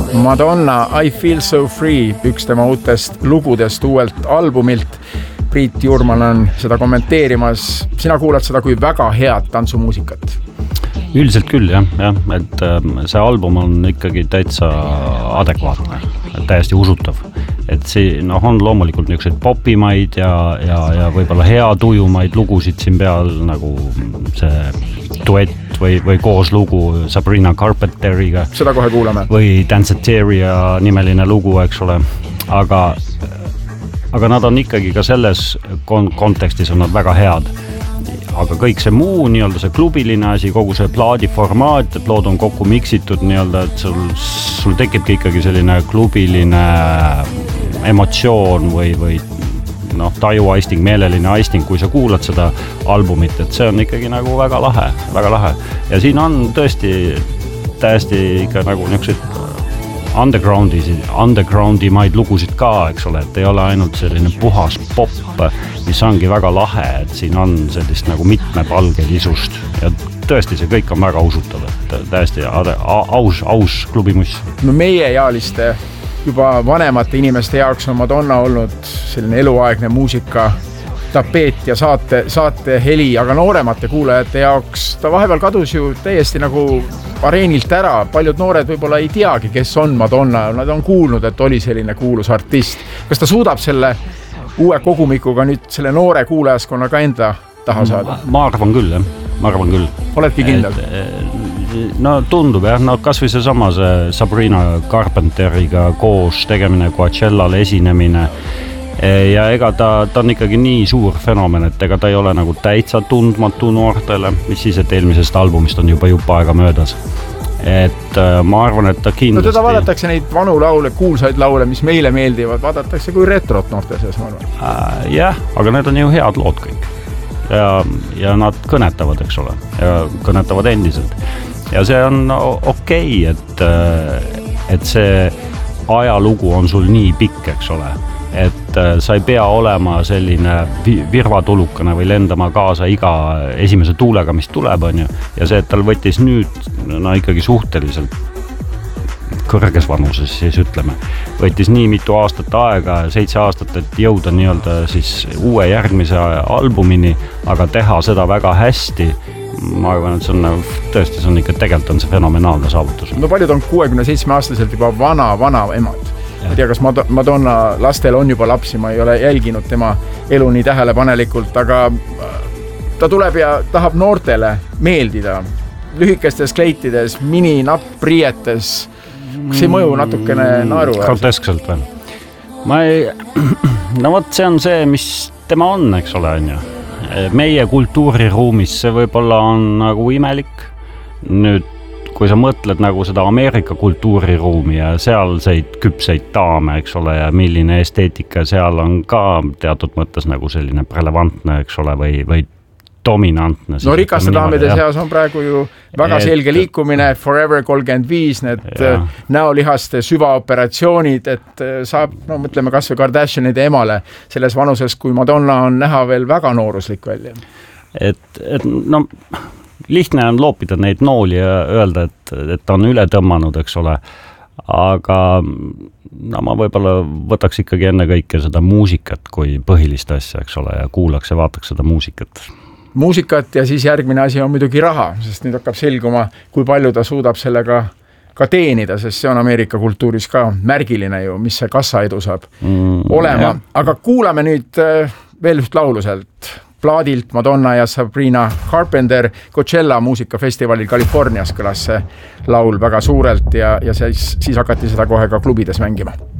Madonna I Feel So Free, üks tema uutest lugudest uuelt albumilt. Priit Juurman on seda kommenteerimas. Sina kuulad seda kui väga head tantsumuusikat. Üldiselt küll, jah, et see album on ikkagi täitsa adekvaatne, täiesti usutav. Et see on loomulikult niisugused popimaid ja võib-olla hea tujumaid lugusid siin peal, nagu see duett või koos lugu Sabrina Carpenteriga. Seda kohe kuulame. Või Danceteria nimeline lugu, eks ole. Aga nad on ikkagi ka selles kontekstis on nad väga head. Aga kõik see muu, nii-öelda see klubiline asi, kogu see plaadiformaat, et lood on kokku miksitud, nii-öelda, et sul tekibki ikkagi selline klubiline emotsioon või tajuaisting, meeleline aisting, kui sa kuulad seda albumit, et see on ikkagi nagu väga lahe. Ja siin on tõesti täiesti ikka nagu niisugused undergroundi maid lugusid ka, eks ole, et ei ole ainult selline puhas pop, mis ongi väga lahe, et siin on sellist nagu mitmepalgelisust ja tõesti see kõik on väga usutav, et täiesti aus klubimuss. No meie ealiste juba vanemate inimeste jaoks on Madonna olnud selline eluaegne muusika tapeet ja saate heli, aga nooremate kuulajate jaoks ta vahepeal kadus ju täiesti nagu areenilt ära. Paljud noored võib-olla ei teagi, kes on Madonna. Nad on kuulnud, et oli selline kuulus artist. Kas ta suudab selle uue kogumikuga nüüd selle noore kuulajaskonna ka enda taha saada? Ma arvan küll, jah. Ma arvan küll. Oledki kindel? No tundub, jah. No kas või seesama see Sabrina Carpenteriga koos tegemine, Coachellal esinemine. Ja ega ta on ikkagi nii suur fenomen, et ega ta ei ole nagu täitsa tundmatu noortele, mis siis, et eelmisest albumist on juba aega möödas. Et ma arvan, et ta kindlasti... No teda vaadatakse neid vanu laule, kuulsaid laule, mis meile meeldivad, vaadatakse kui retrot noorte seas, ma arvan. Jah, aga need on ju head lood kõik. Ja nad kõnetavad, eks ole, ja kõnetavad endiselt. Ja see on okei, et see ajalugu on sul nii pikk, eks ole. Et sa ei pea olema selline virvatulukane või lendama kaasa iga esimese tuulega, mis tuleb, on ju. Ja see, et tal võttis nüüd ikkagi suhteliselt kõrges vanuses, siis ütleme, võttis nii mitu aastat aega, 7 aastat, et jõuda nii-öelda siis uue järgmise albumini, aga teha seda väga hästi. Ma arvan, et see on tõesti, see on ikka tegelikult on see fenomenaalne saavutus. No paljud on 67-aastaselt juba vana emad. Ma tea, kas Madonna lastel on juba lapsi, ma ei ole jälginud tema elu nii tähelepanelikult, aga ta tuleb ja tahab noortele meeldida. Lühikestes kleitides, mini-nappriietes, kas ei mõju natukene naeru? Groteskselt või? No vot, see on see, mis tema on, eks ole, on ju. Meie kultuuriruumis see võib-olla on nagu imelik. Nüüd kui sa mõtled nagu seda Ameerika kultuuriruumi ja sealseid küpseid daame, eks ole, ja milline esteetika seal on ka teatud mõttes nagu selline relevantne, eks ole, või dominantne. No rikaste daamide seas on praegu ju väga selge liikumine, Forever 35, need näolihaste süvaoperatsioonid, et saab, no mõtleme kas või Kardashianide emale selles vanuses, kui Madonna on näha veel väga nooruslik välja. Et no... Lihtne on loopida neid nooli ja öelda, et ta on üle tõmmanud, eks ole. Aga no, ma võib-olla võtaks ikkagi enne kõike seda muusikat kui põhilist asja, eks ole, ja kuulaks ja vaataks seda muusikat. Muusikat ja siis järgmine asi on muidugi raha, sest nüüd hakkab selguma, kui palju ta suudab sellega ka teenida, sest see on Ameerika kultuuris ka märgiline ju, mis see kassaedu saab olema. Aga kuulame nüüd veel üht laulu sealt. Plaadilt Madonna ja Sabrina Carpenter Coachella muusikafestivalil Californias kõlas see laul väga suurelt ja siis hakati seda kohe ka klubides mängima.